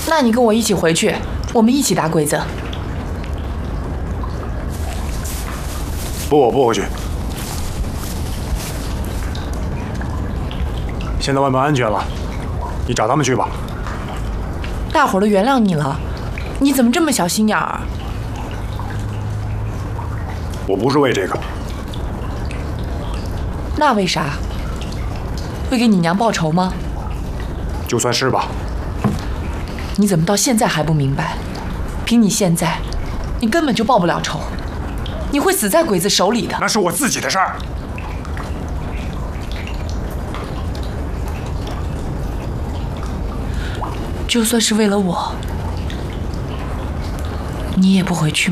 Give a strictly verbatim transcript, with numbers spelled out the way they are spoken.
那你跟我一起回去，我们一起打鬼子。 不，我不回去。现在外面安全了，你找他们去吧。 大伙儿都原谅你了，你怎么这么小心眼儿？ 我不是为这个。 那为啥？会给你娘报仇吗？ 就算是吧。 你怎么到现在还不明白？凭你现在，你根本就报不了仇，你会死在鬼子手里的。 那是我自己的事儿。 就算是为了我，你也不回去吗？